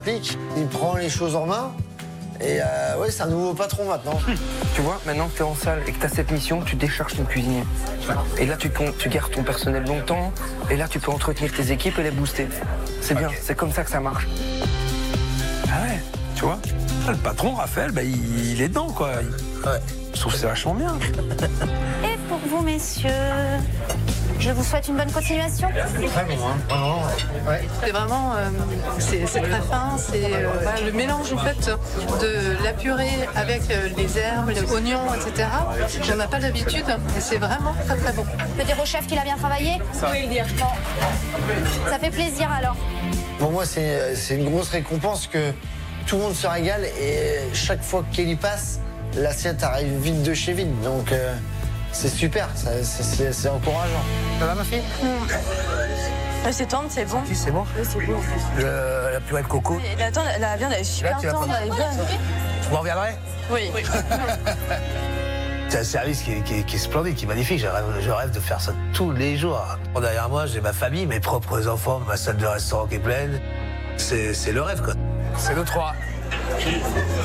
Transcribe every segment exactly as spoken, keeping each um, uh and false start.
Il prend les choses en main. Et euh, ouais, c'est un nouveau patron maintenant. Tu vois, maintenant que t'es en salle et que t'as cette mission, tu décharges ton cuisinier. Et là, tu, tu gardes ton personnel longtemps. Et là, tu peux entretenir tes équipes et les booster. C'est bien, c'est comme ça que ça marche. Ah ouais, tu vois, le patron, Raphaël, bah, il, il est dedans, quoi. Il... Ouais. Je trouve que c'est vachement bien. Et pour vous, messieurs, je vous souhaite une bonne continuation. Très bon, hein. Vraiment, ouais. C'est vraiment, euh, c'est, c'est très fin, c'est euh, voilà, le mélange en fait de la purée avec euh, les herbes, les oignons, et cetera. On n'a pas l'habitude et c'est vraiment très très bon. Tu peux dire au chef qu'il a bien travaillé? Oui, le dire. Bon. Ça fait plaisir alors. Pour moi, c'est, c'est une grosse récompense que tout le monde se régale et chaque fois que Kelly passe, l'assiette arrive vite de chez vite. Donc euh, c'est super, ça, c'est, c'est, c'est encourageant. Ça va ma fille? mmh. C'est tendre, c'est bon. Si, c'est bon. Oui, c'est bon. Le, la purée de coco. Et attends, la, la viande elle est super tendre, elle est bonne. Je m'en reviendrai? Oui. oui. C'est un service qui est, qui, est, qui est splendide, qui est magnifique. Je rêve, je rêve de faire ça tous les jours. Derrière moi, j'ai ma famille, mes propres enfants, ma salle de restaurant qui est pleine. C'est, c'est le rêve, quoi. C'est nous trois. Je suis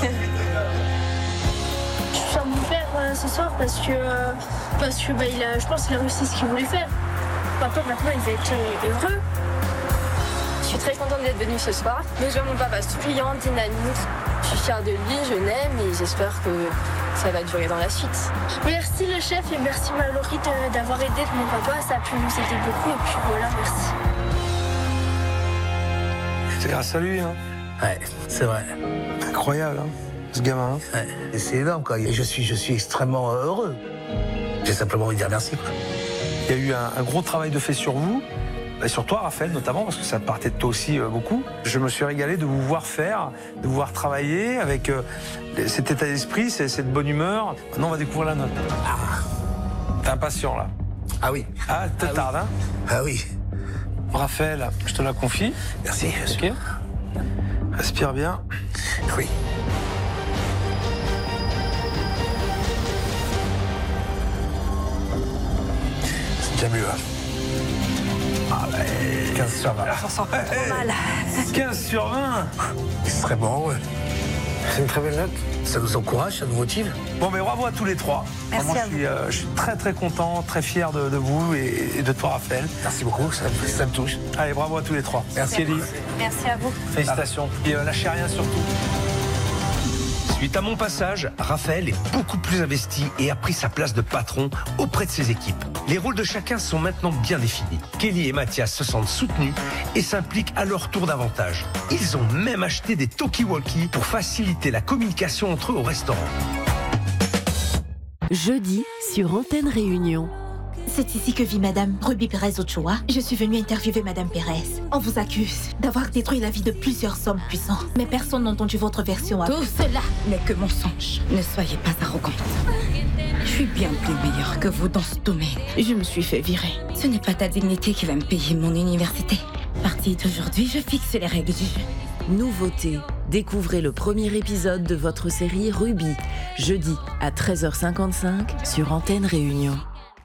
fier de mon père euh, ce soir parce que, euh, parce que bah, il a, je pense qu'il a réussi ce qu'il voulait faire. Papa, maintenant, il va être euh, heureux. Je suis très contente d'être venue ce soir. Mais je vois mon papa souriant, dynamique. Je suis fière de lui, je l'aime et j'espère que ça va durer dans la suite. Merci le chef et merci Mallory de, d'avoir aidé mon papa. Ça a pu nous aider beaucoup et puis voilà, merci. C'est grâce à lui, hein. Ouais, c'est vrai. Incroyable, hein, ce gamin. Hein. Ouais. Et c'est énorme, quoi. Et je suis, je suis extrêmement heureux. J'ai simplement envie de dire merci, quoi. Il y a eu un, un gros travail de fait sur vous, et sur toi, Raphaël, notamment, parce que ça partait de toi aussi euh, beaucoup. Je me suis régalé de vous voir faire, de vous voir travailler avec euh, cet état d'esprit, cette bonne humeur. Maintenant, on va découvrir la note. Ah. T'es impatient, là? Ah oui. Ah, te ah tarde, oui. hein? Ah oui. Raphaël, je te la confie. Merci. Ok. Respire bien. Oui. C'est déjà mieux, hein. Ah ouais, quinze sur vingt. On s'en sent pas trop mal. quinze sur vingt. Extrêmement, ouais. C'est une très belle note. Ça nous encourage, ça nous motive. Bon, mais bravo à tous les trois. Merci Vraiment, à je, suis, euh, je suis très très content, très fier de, de vous et, et de toi, Raphaël. Merci beaucoup, ça, ça me touche. Allez, bravo à tous les trois. Merci, Ellie. Merci à vous. Félicitations. Et euh, lâchez rien surtout. Suite à mon passage, Raphaël est beaucoup plus investi et a pris sa place de patron auprès de ses équipes. Les rôles de chacun sont maintenant bien définis. Kelly et Mathias se sentent soutenus et s'impliquent à leur tour davantage. Ils ont même acheté des talkie-walkie pour faciliter la communication entre eux au restaurant. Jeudi sur Antenne Réunion. C'est ici que vit Madame Ruby Pérez Ochoa. Je suis venue interviewer Madame Pérez. On vous accuse d'avoir détruit la vie de plusieurs hommes puissants. Mais personne n'a entendu votre version. Tout cela n'est que mensonge. Ne soyez pas arrogante. Je suis bien plus meilleure que vous dans ce domaine. Je me suis fait virer. Ce n'est pas ta dignité qui va me payer mon université. À partir d'aujourd'hui, je fixe les règles du jeu. Nouveauté. Découvrez le premier épisode de votre série Ruby, jeudi à treize heures cinquante-cinq sur Antenne Réunion.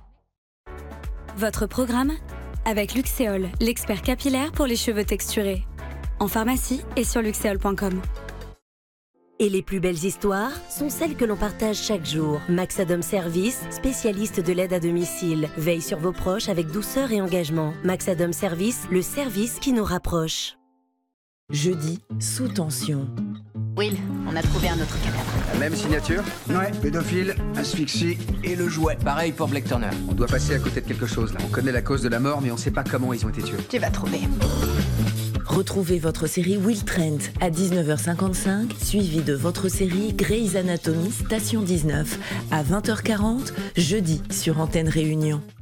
Votre programme avec Luxéol, l'expert capillaire pour les cheveux texturés. En pharmacie et sur luxéol point com. Et les plus belles histoires sont celles que l'on partage chaque jour. Maxadom Service, spécialiste de l'aide à domicile, veille sur vos proches avec douceur et engagement. Maxadom Service, le service qui nous rapproche. Jeudi, sous tension. Will, on a trouvé un autre cadavre. La même signature? Ouais, pédophile, asphyxie et le jouet. Pareil pour Blake Turner. On doit passer à côté de quelque chose là. On connaît la cause de la mort, mais on sait pas comment ils ont été tués. Tu vas trouver. Retrouvez votre série Will Trent à dix-neuf heures cinquante-cinq, suivi de votre série Grey's Anatomy Station dix-neuf à vingt heures quarante, jeudi sur Antenne Réunion.